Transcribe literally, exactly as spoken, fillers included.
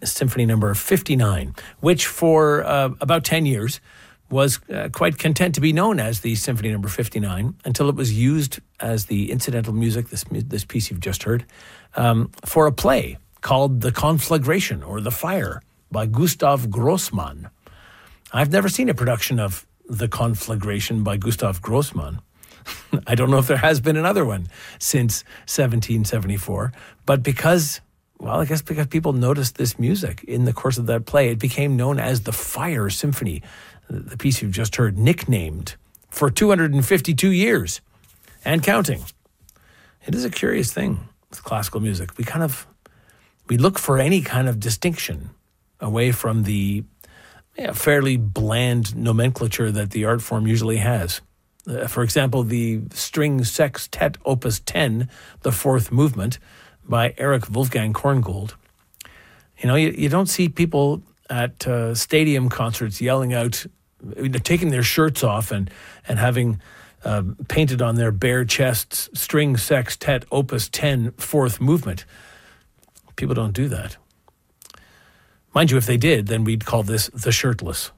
Symphony Number fifty-nine, which for uh, about ten years was uh, quite content to be known as the Symphony Number fifty-nine until it was used as the incidental music, this this piece you've just heard, um, for a play called The Conflagration, or The Fire, by Gustav Grossmann. I've never seen a production of The Conflagration by Gustav Grossmann. I don't know if there has been another one since seventeen seventy-four, but because, well, I guess because people noticed this music in the course of that play, it became known as the Fire Symphony, the piece you've just heard, nicknamed for two hundred fifty-two years and counting. It is a curious thing with classical music. We kind of, we look for any kind of distinction away from the yeah, fairly bland nomenclature that the art form usually has. Uh, for example, the String Sextet Opus ten, the fourth movement, by Eric Wolfgang Korngold. You know, you, you don't see people at uh, stadium concerts yelling out, you know, taking their shirts off and, and having uh, painted on their bare chests, String Sextet Opus ten, fourth movement. People don't do that. Mind you, if they did, then we'd call this the shirtless.